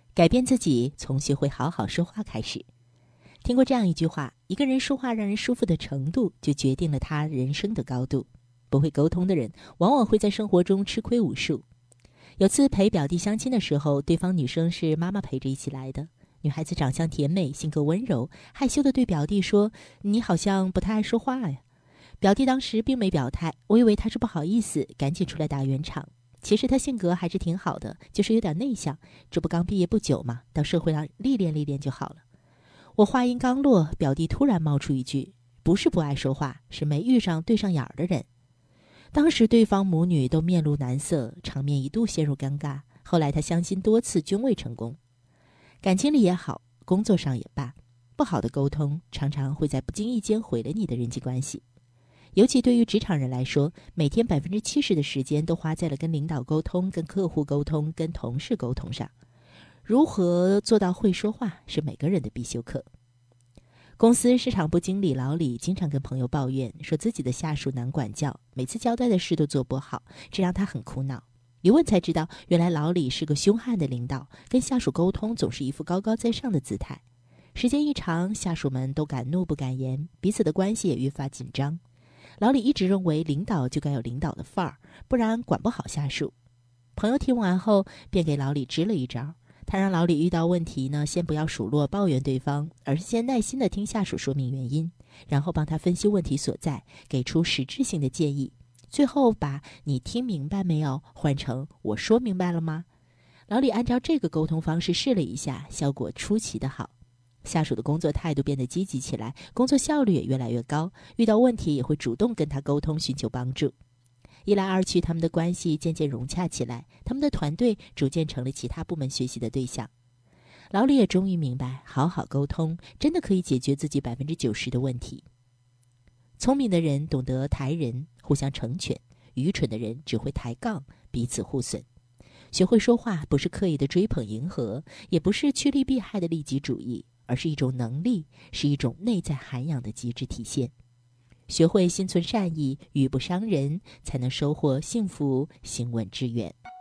改变自己，从学会好好说话开始。听过这样一句话，一个人说话让人舒服的程度，就决定了他人生的高度。不会沟通的人，往往会在生活中吃亏无数。有次陪表弟相亲的时候，对方女生是妈妈陪着一起来的。女孩子长相甜美，性格温柔，害羞地对表弟说：“你好像不太爱说话呀。”表弟当时并没表态，我以为他是不好意思，赶紧出来打圆场。其实他性格还是挺好的，就是有点内向，这不刚毕业不久嘛，到社会上历练历练就好了。我话音刚落，表弟突然冒出一句：“不是不爱说话，是没遇上对上眼儿的人。”当时对方母女都面露难色，场面一度陷入尴尬。后来他相亲多次均未成功。感情里也好，工作上也罢，不好的沟通常常会在不经意间毁了你的人际关系。尤其对于职场人来说，每天70%的时间都花在了跟领导沟通、跟客户沟通、跟同事沟通上。如何做到会说话，是每个人的必修课。公司市场部经理老李经常跟朋友抱怨，说自己的下属难管教，每次交代的事都做不好，这让他很苦恼。一问才知道，原来老李是个凶悍的领导，跟下属沟通总是一副高高在上的姿态。时间一长，下属们都敢怒不敢言，彼此的关系也越发紧张。老李一直认为领导就该有领导的范儿，不然管不好下属。朋友听完后便给老李支了一招，他让老李遇到问题呢，先不要数落抱怨对方，而是先耐心地听下属说明原因，然后帮他分析问题所在，给出实质性的建议，最后把你听明白没有换成我说明白了吗？老李按照这个沟通方式试了一下，效果出奇的好。下属的工作态度变得积极起来，工作效率也越来越高，遇到问题也会主动跟他沟通，寻求帮助。一来二去，他们的关系渐渐融洽起来，他们的团队逐渐成了其他部门学习的对象。老李也终于明白，好好沟通真的可以解决自己90%的问题。聪明的人懂得抬人，互相成全；愚蠢的人只会抬杠，彼此互损。学会说话，不是刻意的追捧迎合，也不是趋利避害的利己主义，而是一种能力，是一种内在涵养的极致体现。学会心存善意，语不伤人，才能收获幸福行稳致远。